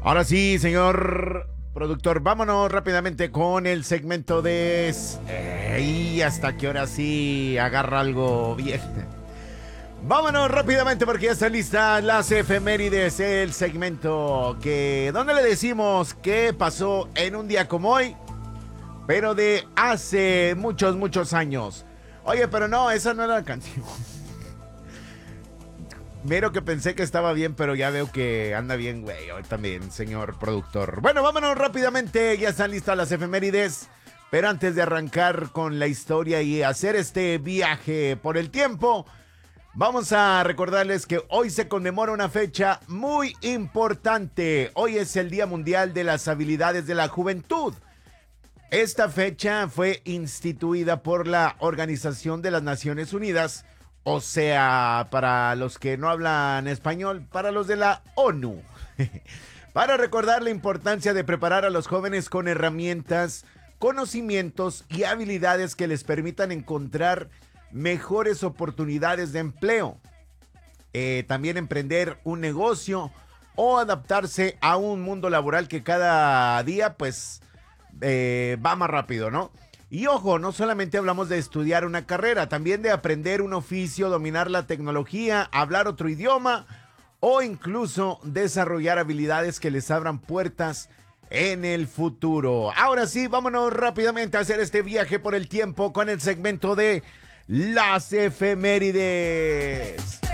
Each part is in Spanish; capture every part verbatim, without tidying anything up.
Ahora sí, señor productor, vámonos rápidamente con el segmento de... Eh, y hasta que ahora sí agarra algo bien. Vámonos rápidamente porque ya están listas las efemérides, el segmento que donde le decimos qué pasó en un día como hoy, pero de hace muchos, muchos años. Oye, pero no, esa no era la canción. Miro que pensé que estaba bien, pero ya veo que anda bien, güey. Hoy también, señor productor. Bueno, vámonos rápidamente. Ya están listas las efemérides. Pero antes de arrancar con la historia y hacer este viaje por el tiempo, vamos a recordarles que hoy se conmemora una fecha muy importante. Hoy es el Día Mundial de las Habilidades de la Juventud. Esta fecha fue instituida por la Organización de las Naciones Unidas. O sea, para los que no hablan español, para los de la ONU. Para recordar la importancia de preparar a los jóvenes con herramientas, conocimientos y habilidades que les permitan encontrar mejores oportunidades de empleo. Eh, también emprender un negocio o adaptarse a un mundo laboral que cada día pues eh, va más rápido, ¿no? Y ojo, no solamente hablamos de estudiar una carrera, también de aprender un oficio, dominar la tecnología, hablar otro idioma o incluso desarrollar habilidades que les abran puertas en el futuro. Ahora sí, vámonos rápidamente a hacer este viaje por el tiempo con el segmento de las efemérides.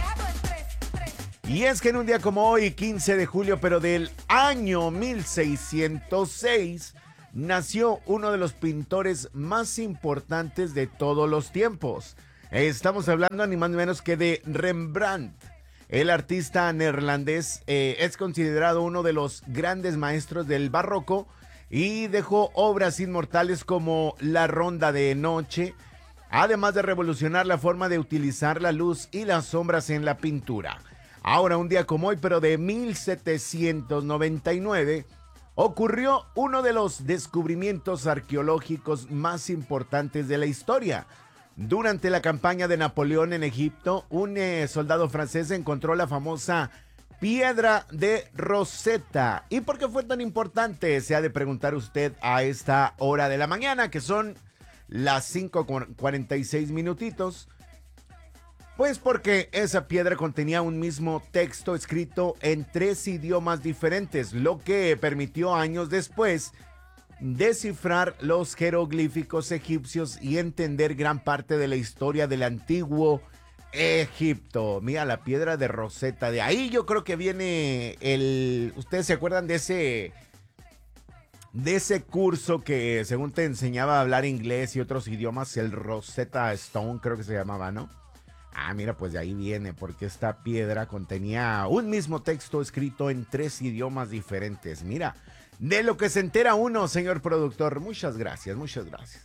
Y es que en un día como hoy, quince de julio, pero del año mil seiscientos seis... nació uno de los pintores más importantes de todos los tiempos. Estamos hablando ni más ni menos que de Rembrandt. El artista neerlandés eh, es considerado uno de los grandes maestros del barroco y dejó obras inmortales como La Ronda de Noche, además de revolucionar la forma de utilizar la luz y las sombras en la pintura. Ahora, un día como hoy, pero de mil setecientos noventa y nueve, ocurrió uno de los descubrimientos arqueológicos más importantes de la historia. Durante la campaña de Napoleón en Egipto, un eh, soldado francés encontró la famosa piedra de Rosetta. ¿Y por qué fue tan importante? Se ha de preguntar usted a esta hora de la mañana, que son las cinco cuarenta y seis minutitos. Pues porque esa piedra contenía un mismo texto escrito en tres idiomas diferentes, lo que permitió años después descifrar los jeroglíficos egipcios y entender gran parte de la historia del antiguo Egipto. Mira, la piedra de Rosetta, de ahí yo creo que viene el... ¿Ustedes se acuerdan de ese... de ese curso que según te enseñaba a hablar inglés y otros idiomas, el Rosetta Stone creo que se llamaba, ¿no? Ah, mira, pues de ahí viene, porque esta piedra contenía un mismo texto escrito en tres idiomas diferentes. Mira, de lo que se entera uno, señor productor. Muchas gracias, muchas gracias.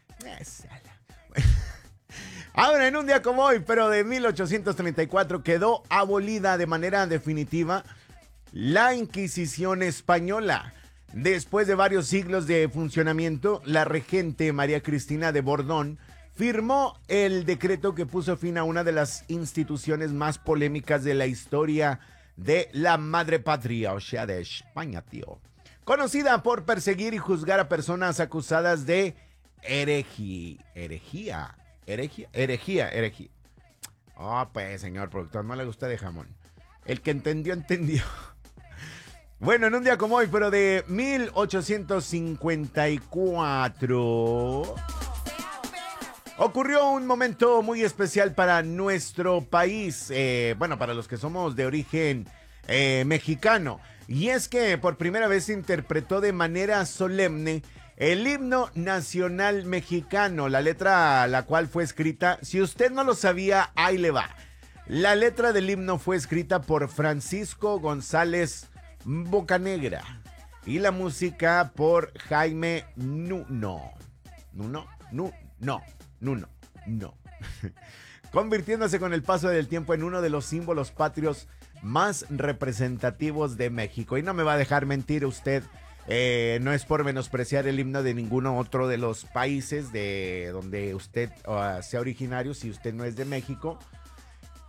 Ahora, en un día como hoy, pero de mil ochocientos treinta y cuatro, quedó abolida de manera definitiva la Inquisición española. Después de varios siglos de funcionamiento, la regente María Cristina de Borbón firmó el decreto que puso fin a una de las instituciones más polémicas de la historia de la madre patria, o sea, de España, tío. Conocida por perseguir y juzgar a personas acusadas de herejía, herejía, herejía, herejía, herejía. Oh, pues, señor productor, no le gusta de jamón. El que entendió, entendió. Bueno, en un día como hoy, pero de mil ochocientos cincuenta y cuatro... ocurrió un momento muy especial para nuestro país, eh, bueno, para los que somos de origen eh, mexicano. Y es que por primera vez se interpretó de manera solemne el himno nacional mexicano, la letra la cual fue escrita, si usted no lo sabía, ahí le va. La letra del himno fue escrita por Francisco González Bocanegra y la música por Jaime Nuno. ¿Nuno? Nu, no. Nuno, no. Convirtiéndose con el paso del tiempo en uno de los símbolos patrios más representativos de México. Y no me va a dejar mentir usted, eh, no es por menospreciar el himno de ninguno otro de los países de donde usted uh, sea originario, si usted no es de México.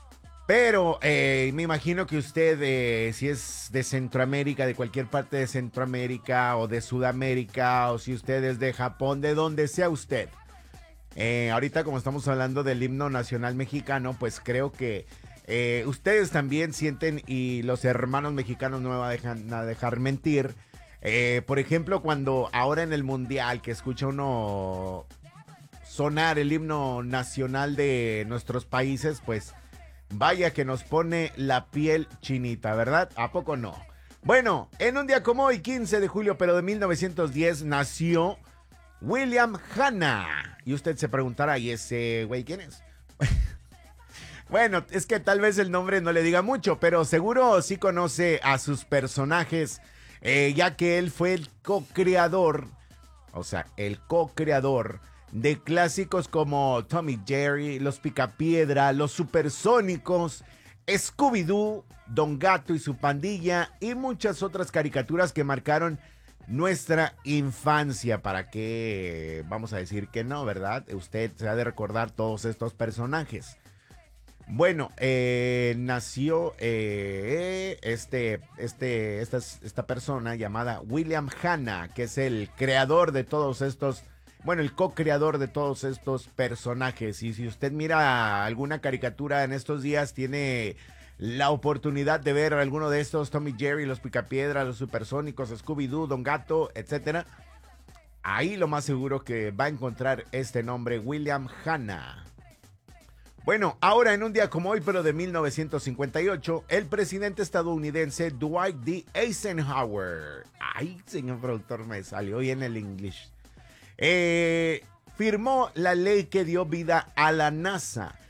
Pero eh, me imagino que usted, eh, si es de Centroamérica, de cualquier parte de Centroamérica o de Sudamérica, o si usted es de Japón, de donde sea usted. Eh, ahorita como estamos hablando del himno nacional mexicano, pues creo que eh, ustedes también sienten, y los hermanos mexicanos no me van a dejar, a dejar mentir. Eh, por ejemplo, cuando ahora en el Mundial que escucha uno sonar el himno nacional de nuestros países, pues vaya que nos pone la piel chinita, ¿verdad? ¿A poco no? Bueno, en un día como hoy, quince de julio, pero de mil novecientos diez, nació William Hanna. Y usted se preguntará, ¿y ese güey quién es? Bueno, es que tal vez el nombre no le diga mucho, pero seguro sí conoce a sus personajes, eh, ya que él fue el co-creador, o sea, el co-creador de clásicos como Tom y Jerry, Los Picapiedra, Los Supersónicos, Scooby-Doo, Don Gato y su pandilla y muchas otras caricaturas que marcaron nuestra infancia. ¿Para qué vamos a decir que no, verdad? Usted se ha de recordar todos estos personajes. Bueno, eh, nació eh, este, este, esta, esta persona llamada William Hanna, que es el creador de todos estos, bueno, el co-creador de todos estos personajes. Y si usted mira alguna caricatura en estos días, tiene la oportunidad de ver alguno de estos, Tom y Jerry, Los Picapiedra, Los Supersónicos, Scooby-Doo, Don Gato, etcétera. Ahí lo más seguro que va a encontrar este nombre, William Hanna. Bueno, ahora en un día como hoy, pero de mil novecientos cincuenta y ocho, el presidente estadounidense Dwight D. Eisenhower, ay, señor productor, me salió bien el English, eh, firmó la ley que dio vida a la NASA,